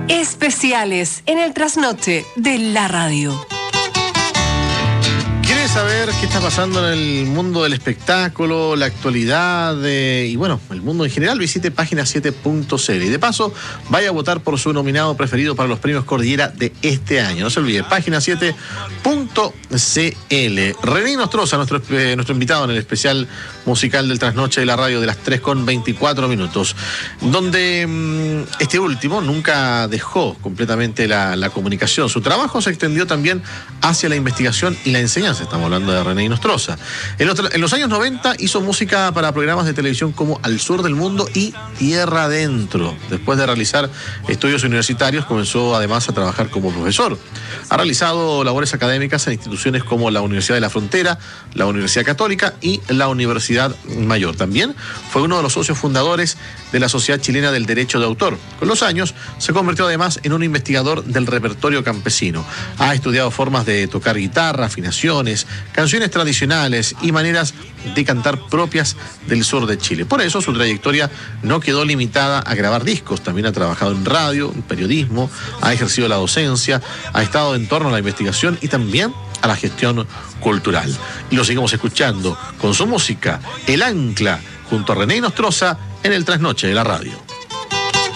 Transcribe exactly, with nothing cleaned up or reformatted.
Especiales en el trasnoche de la radio. ¿Quieres saber qué está pasando en el mundo del espectáculo, la actualidad eh, y bueno, el mundo en general? Visite página siete punto c l y de paso vaya a votar por su nominado preferido para los premios Cordillera de este año. No se olvide, página siete punto c l. René Nostroza, nuestro, eh, nuestro invitado en el especial musical del trasnoche de la radio de las tres con veinticuatro minutos, donde mmm, este último nunca dejó completamente la, la comunicación. Su trabajo se extendió también hacia la investigación y la enseñanza. Estamos hablando de René Nostroza. En los, en los años noventa hizo música para programas de televisión como Al Sur del Mundo y Tierra Adentro. Después de realizar estudios universitarios, comenzó además a trabajar como profesor. Ha realizado labores académicas en instituciones como la Universidad de la Frontera, la Universidad Católica y la Universidad Mayor. También fue uno de los socios fundadores de la Sociedad Chilena del Derecho de Autor. Con los años se convirtió además en un investigador del repertorio campesino. Ha estudiado formas de tocar guitarra, afinaciones, canciones tradicionales y maneras de cantar propias del sur de Chile. Por eso su trayectoria no quedó limitada a grabar discos. También ha trabajado en radio, en periodismo, ha ejercido la docencia, ha estado en torno a la investigación y también a la gestión cultural. Y lo seguimos escuchando con su música, El Ancla, junto a René Nostroza en el trasnoche de la radio.